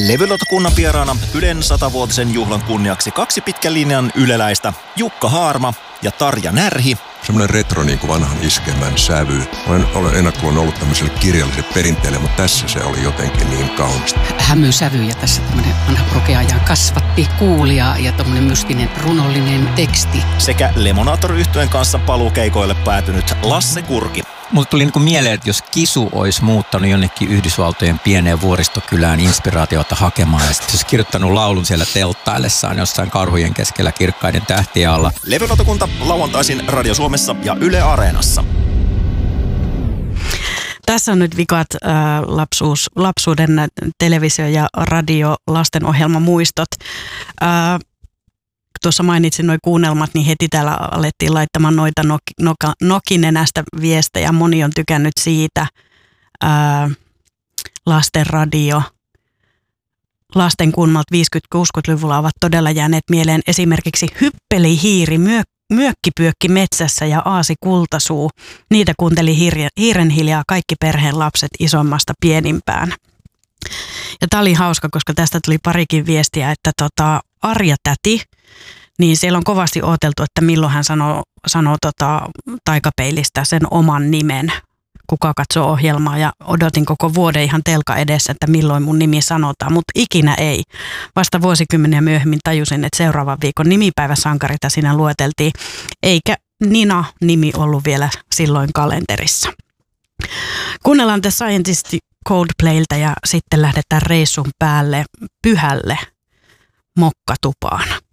Levylautakunnan vieraana Ylen 100-vuotisen juhlan kunniaksi 2 pitkän linjan yleläistä, Jukka Haarma ja Tarja Närhi. Semmoinen retro niin kuin vanhan iskemän sävy. Olen ennakkoon ollut tämmöiselle kirjalliselle perinteelle, mutta tässä se oli jotenkin niin kaunista. Hämysävy ja tässä tämmöinen vanha prokeajan kasvatti, kuulia ja tommoinen mystinen runollinen teksti. Sekä Lemonator-yhtyeen kanssa paluukeikoille päätynyt Lasse Kurki. Mulle tuli niin kuin mieleen, että jos Kisu olisi muuttanut jonnekin Yhdysvaltojen pieneen vuoristokylään inspiraatiota hakemaan ja sitten olisi kirjoittanut laulun siellä telttaillessaan jossain karhujen keskellä kirkkaiden tähtien alla. Levylautakunta lauantaisin Radio Suomessa ja Yle Areenassa. Tässä on nyt vikat lapsuuden televisio- ja radio lastenohjelmamuistot. Tuossa mainitsin nuo kuunnelmat, niin heti täällä alettiin laittamaan noita nokinenästä viestejä. Moni on tykännyt siitä. Lastenradio. Lasten kuunnelmat 50-60-luvulla ovat todella jääneet mieleen esimerkiksi Hyppeli-hiiri, Myökkipyökki metsässä ja Aasi kultasuu. Niitä kuunteli hiiren hiljaa kaikki perheen lapset isommasta pienimpään. Ja tämä oli hauska, koska tästä tuli parikin viestiä, että Arja täti, niin siellä on kovasti odoteltu, että milloin hän sanoo taikapeilistä sen oman nimen, kuka katsoo ohjelmaa, ja odotin koko vuoden ihan telka edessä, että milloin mun nimi sanotaan, mutta ikinä ei. Vasta vuosikymmeniä myöhemmin tajusin, että seuraavan viikon nimipäiväsankarita siinä lueteltiin, eikä Nina-nimi ollut vielä silloin kalenterissa. Kuunnellaan The Scientist Coldplaylta ja sitten lähdetään reissun päälle pyhälle mokkatupaan.